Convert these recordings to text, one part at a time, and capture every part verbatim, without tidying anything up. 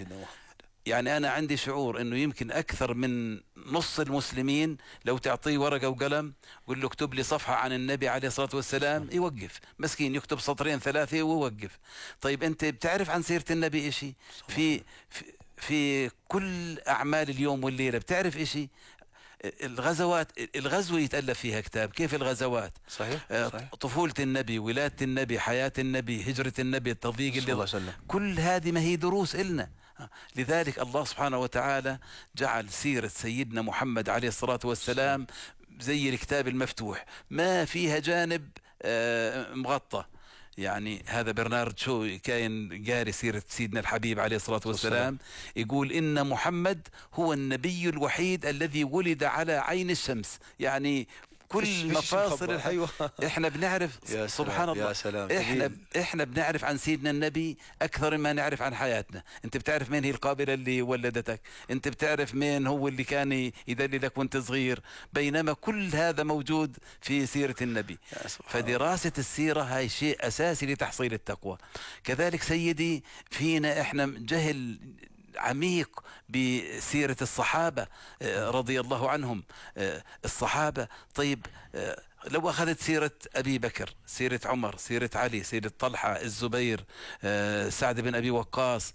سيدنا محمد. يعني أنا عندي شعور أنه يمكن أكثر من نص المسلمين لو تعطيه ورقة وقلم قل له اكتب لي صفحة عن النبي عليه الصلاة والسلام يوقف، مسكين يكتب سطرين ثلاثة ويوقف. طيب أنت بتعرف عن سيرة النبي إشي؟ في في, في كل أعمال اليوم والليلة بتعرف إشي؟ الغزوات، الغزوة يتألف فيها كتاب، كيف الغزوات؟ صحيح, صحيح. طفولة النبي، ولادة النبي، حياة النبي، هجرة النبي، التضييق اللي كل هذه ما هي دروس إلنا. لذلك الله سبحانه وتعالى جعل سيرة سيدنا محمد عليه الصلاة والسلام زي الكتاب المفتوح، ما فيها جانب مغطى. يعني هذا برنارد شو كاين قاري سيرة سيدنا الحبيب عليه الصلاة والسلام، يقول إن محمد هو النبي الوحيد الذي ولد على عين الشمس. يعني كل مفاصل الحياة. أيوة. احنا بنعرف سبحان الله يا سلام. احنا جميل. احنا بنعرف عن سيدنا النبي اكثر مما نعرف عن حياتنا. انت بتعرف مين هي القابلة اللي ولدتك، انت بتعرف مين هو اللي كان يدللك وانت صغير، بينما كل هذا موجود في سيرة النبي. فدراسة السيرة هاي شيء اساسي لتحصيل التقوى. كذلك سيدي فينا احنا جهل عميق بسيرة الصحابة رضي الله عنهم. الصحابة طيب لو أخذت سيرة أبي بكر، سيرة عمر، سيرة علي، سيرة طلحة، الزبير، سعد بن أبي وقاص،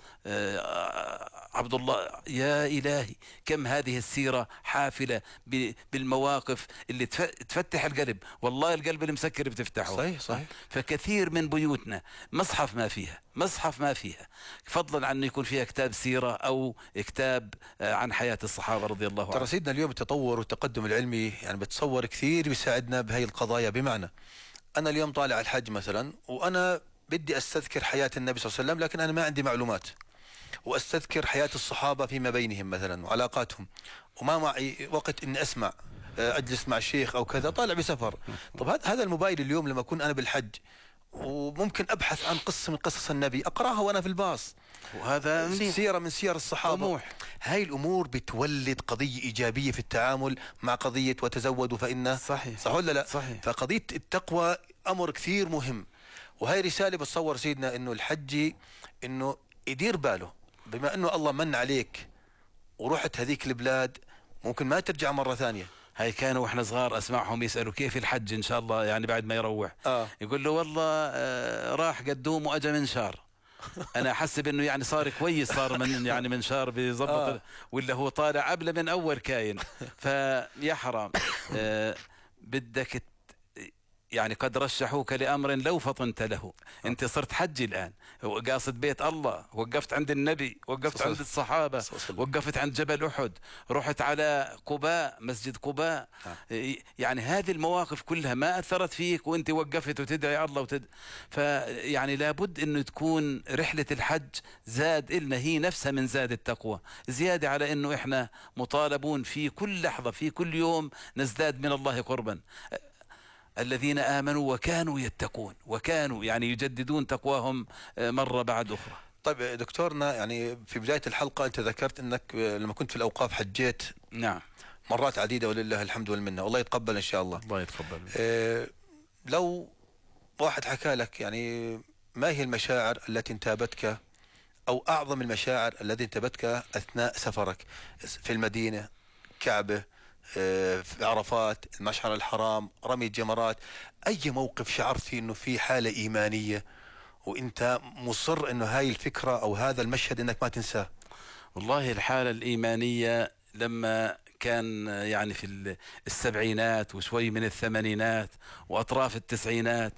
عبد الله، يا إلهي كم هذه السيرة حافلة بالمواقف اللي تفتح القلب. والله القلب المسكر بتفتحه. صحيح صحيح. فكثير من بيوتنا مصحف ما فيها، مصحف ما فيها، فضلا عن يكون فيها كتاب سيرة أو كتاب عن حياة الصحابة رضي الله عنهم. ترى سيدنا اليوم التطور والتقدم العلمي يعني بتصور كثير بيساعدنا بهاي القضايا. بمعنى أنا اليوم طالع الحج مثلا وأنا بدي أستذكر حياة النبي صلى الله عليه وسلم، لكن أنا ما عندي معلومات، وأستذكر حياة الصحابة فيما بينهم مثلا وعلاقاتهم، وما معي وقت إني أسمع أجلس مع الشيخ أو كذا، طالع بسفر. طب هذا الموبايل اليوم لما أكون أنا بالحج وممكن أبحث عن قصة من قصص النبي أقرأها وأنا في الباص، وهذا سيرة من سير الصحابة. طموح. هاي الأمور بتولد قضية إيجابية في التعامل مع قضية وتزودوا فإنه صحيح. صح ولا لا؟ صحيح. فقضية التقوى أمر كثير مهم، وهي رسالة بتصور سيدنا إنه الحجي إنه يدير باله، بما إنه الله من عليك ورحت هذيك البلاد ممكن ما ترجع مرة ثانية. هاي كانوا واحنا صغار اسمعهم يسالوا كيف الحج ان شاء الله، يعني بعد ما يروح آه. يقول له والله آه راح قدوم واجا منشار. انا احسب انه يعني صار كويس، صار من يعني منشار بيظبط آه. ولا هو طالع قبل من اول كاين. فيا حرام آه بدك يعني قد رشحوك لأمر لو فطنت له. انت صرت حجي الآن، قاصد بيت الله، وقفت عند النبي، وقفت عند الصحابة، وقفت عند جبل أحد، رحت على قباء، مسجد قباء. يعني هذه المواقف كلها ما أثرت فيك وانت وقفت وتدعي الله وتد... فيعني لابد انه تكون رحلة الحج زاد إلنا، هي نفسها من زاد التقوى، زيادة على انه احنا مطالبون في كل لحظة في كل يوم نزداد من الله قربا. الذين آمنوا وكانوا يتقون، وكانوا يعني يجددون تقواهم مرة بعد أخرى. طيب دكتورنا، يعني في بداية الحلقة أنت ذكرت أنك لما كنت في الأوقاف حجيت نعم مرات عديدة ولله الحمد والمنة، والله يتقبل إن شاء الله. الله يتقبل. إيه لو واحد حكى لك يعني ما هي المشاعر التي انتابتك، أو أعظم المشاعر التي انتابتك أثناء سفرك في المدينة، كعبة، في عرفات، المشعر الحرام، رمي الجمرات، أي موقف شعرت فيه أنه في حالة إيمانية وإنت مصر أنه هاي الفكرة أو هذا المشهد أنك ما تنساه؟ والله الحالة الإيمانية لما كان يعني في السبعينات وشوي من الثمانينات وأطراف التسعينات،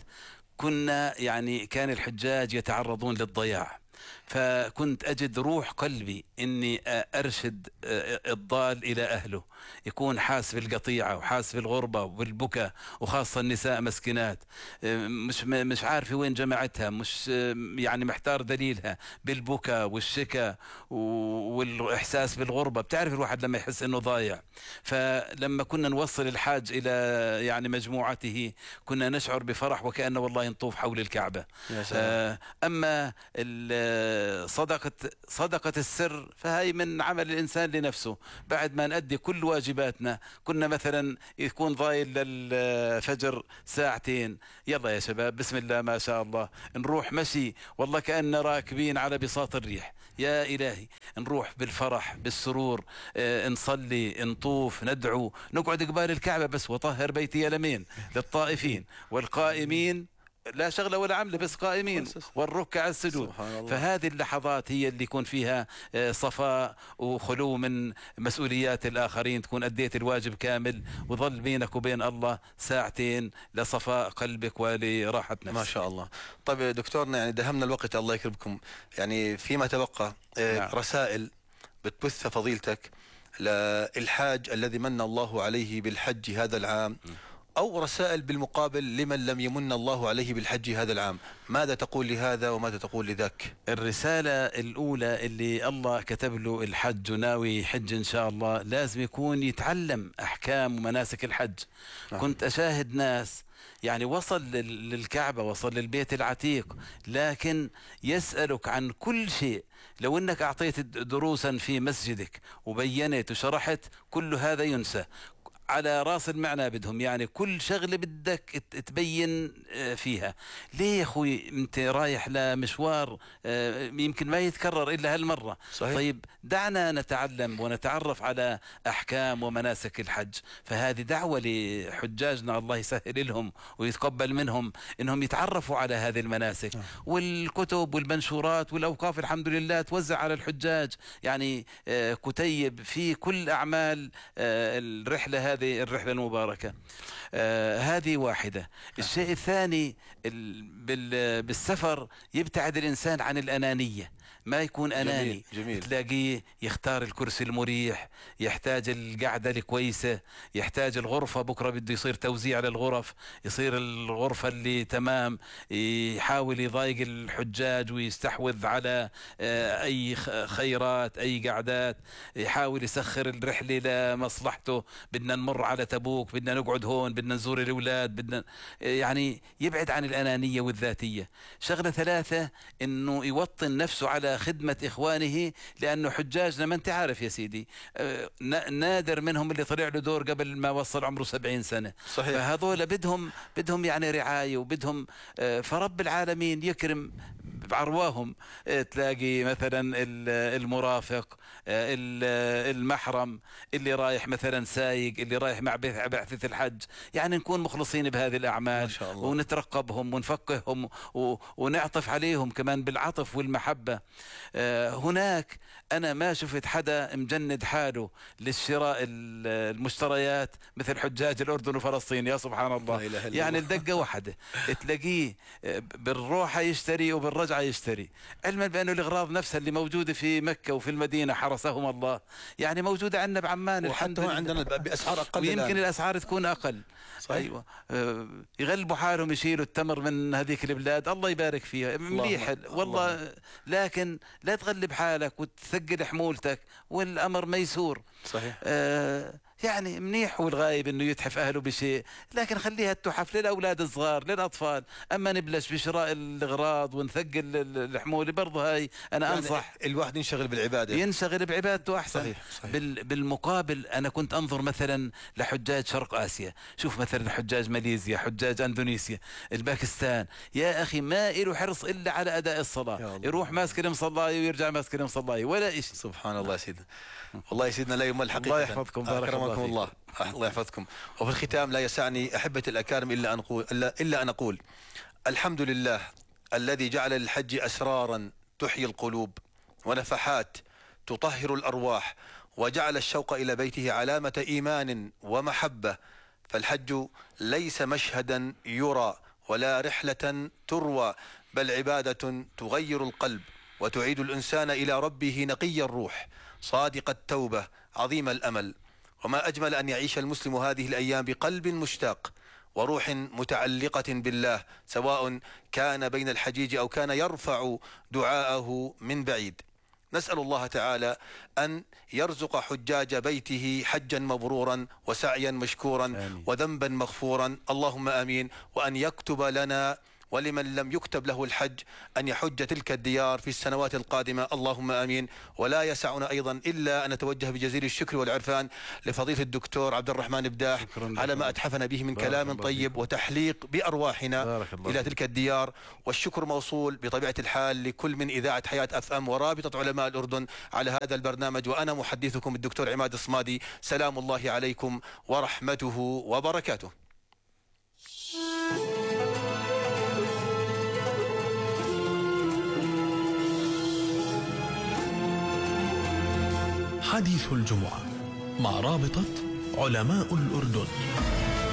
كنا يعني كان الحجاج يتعرضون للضياع، فكنت أجد روح قلبي إني أرشد الضال إلى أهله، يكون حاس بالقطيعة وحاس بالغربة وبالبكاء، وخاصة النساء مسكنات مش مش عارفة وين جماعتها، مش يعني محتار دليلها بالبكاء والشكا والإحساس بالغربة. بتعرف الواحد لما يحس إنه ضايع. فلما كنا نوصل الحاج إلى يعني مجموعته كنا نشعر بفرح وكأنه والله نطوف حول الكعبة. أما صدقة صدقة السر فهي من عمل الإنسان لنفسه، بعد ما نأدي كل واجباتنا. كنا مثلا يكون ضايل للفجر ساعتين، يلا يا شباب بسم الله ما شاء الله نروح مشي، والله كأننا راكبين على بساط الريح. يا إلهي نروح بالفرح بالسرور، اه نصلي نطوف ندعو، نقعد قبال الكعبة بس وطهر بيتي لمين للطائفين والقائمين، لا شغلة ولا عملة بس قائمين والركع السجود. فهذه اللحظات هي اللي يكون فيها صفاء وخلو من مسؤوليات الآخرين، تكون أديت الواجب كامل وظل بينك وبين الله ساعتين لصفاء قلبك ولراحة نفسك. ما شاء الله. طيب دكتورنا، يعني دهمنا الوقت الله يكرمكم، يعني فيما تبقى نعم. رسائل بتبث فضيلتك للحاج الذي من الله عليه بالحج هذا العام، أو رسائل بالمقابل لمن لم يمن الله عليه بالحج هذا العام، ماذا تقول لهذا وماذا تقول لذاك؟ الرسالة الأولى اللي الله كتب له الحج وناوي حج إن شاء الله لازم يكون يتعلم أحكام ومناسك الحج. نعم. كنت أشاهد ناس يعني وصل للكعبة، وصل للبيت العتيق، لكن يسألك عن كل شيء. لو أنك أعطيت دروسا في مسجدك وبينت وشرحت، كل هذا ينسى على راس المعنى بدهم، يعني كل شغلة بدك تبين فيها. ليه يا أخوي أنت رايح لمشوار يمكن ما يتكرر إلا هالمرة؟ صحيح. طيب دعنا نتعلم ونتعرف على أحكام ومناسك الحج. فهذه دعوة لحجاجنا الله يسهل لهم ويتقبل منهم إنهم يتعرفوا على هذه المناسك. آه. والكتب والمنشورات والأوقاف الحمد لله توزع على الحجاج، يعني كتيب في كل أعمال الرحلة هذه الرحلة المباركة. آه هذه واحدة. الشيء الثاني بالسفر يبتعد الإنسان عن الأنانية، ما يكون أناني. جميل. جميل. تلاقيه يختار الكرسي المريح، يحتاج القعدة الكويسة، يحتاج الغرفة، بكرة بده يصير توزيع للغرف، يصير الغرفة اللي تمام، يحاول يضايق الحجاج ويستحوذ على أي خيرات أي قعدات، يحاول يسخر الرحلة لمصلحته. بدنا نمر على تبوك، بدنا نقعد هون، بدنا نزور الأولاد، بدنا يعني يبعد عن الأنانية والذاتية. شغلة ثلاثة إنه يوطن نفسه على خدمة إخوانه، لأنه حجاجنا ما أنت عارف يا سيدي نادر منهم اللي طلع له دور قبل ما وصل عمره سبعين سنة. صحيح. فهذول بدهم بدهم يعني رعاية وبدهم، فرب العالمين يكرم بعرواهم. تلاقي مثلا المرافق، المحرم، اللي رايح مثلا سايق، اللي رايح مع بعثة الحج، يعني نكون مخلصين بهذه الأعمال. ما شاء الله. ونترقبهم ونفقههم ونعطف عليهم كمان بالعطف والمحبة. هناك أنا ما شفت حدا مجند حاله للشراء المشتريات مثل حجاج الأردن وفلسطين، يا سبحان الله. يعني الدقة واحدة تلاقيه بالروحة يشتري وبالرجعة يشتري، علما بأنه الأغراض نفسها اللي موجودة في مكة وفي المدينة حرسهم الله يعني موجودة عندنا بعمان، وحتى عندنا بأسعار أقل، ويمكن الآن الأسعار تكون أقل. صحيح. أيوة. يغلبوا حالهم يشيلوا التمر من هذيك البلاد، الله يبارك فيها مليح والله الله. لكن لا تغلب حالك وتثقل حمولتك والأمر ميسور. صحيح. آه يعني منيح والغايب انه يتحف اهله بشيء، لكن خليها التحف للاولاد الصغار للاطفال. اما نبلش بشراء الاغراض ونثقل الحموله برضه هاي انا يعني انصح الواحد ينشغل بالعباده، ينشغل بعبادته احسن. صحيح. صحيح. بالمقابل انا كنت انظر مثلا لحجاج شرق اسيا، شوف مثلا حجاج ماليزيا، حجاج اندونيسيا، الباكستان، يا اخي ما له حرص الا على اداء الصلاه، يروح ماسك المصلاي ويرجع ماسك المصلاي ولا شيء. سبحان الله يا سيدنا. والله يا سيدنا لا يمل حقيقة. الله يحفظكم، بارك الله فيكم. الله الله يحفظكم. وفي الختام لا يسعني أحبة الأكارم إلا أن أقول إلا, إلا أن أقول الحمد لله الذي جعل للحج أسرارا تحيي القلوب ونفحات تطهر الأرواح، وجعل الشوق إلى بيته علامة إيمان ومحبة. فالحج ليس مشهدا يرى ولا رحلة تروى، بل عبادة تغير القلب وتعيد الإنسان إلى ربه نقي الروح صادق التوبة عظيم الأمل. وما أجمل أن يعيش المسلم هذه الأيام بقلب مشتاق وروح متعلقة بالله، سواء كان بين الحجيج أو كان يرفع دعاءه من بعيد. نسأل الله تعالى أن يرزق حجاج بيته حجا مبرورا وسعيا مشكورا آمين. وذنبا مغفورا، اللهم آمين. وأن يكتب لنا ولمن لم يكتب له الحج أن يحج تلك الديار في السنوات القادمة، اللهم آمين. ولا يسعنا أيضا إلا أن نتوجه بجزيل الشكر والعرفان لفضيلة الدكتور عبد الرحمن بداح على ما أتحفنا به من كلام طيب وتحليق بأرواحنا إلى تلك الديار. والشكر موصول بطبيعة الحال لكل من إذاعة حياة أف أم ورابطة علماء الأردن على هذا البرنامج. وأنا محدثكم الدكتور عماد الصمادي، سلام الله عليكم ورحمته وبركاته. حديث الجمعة مع رابطة علماء الأردن.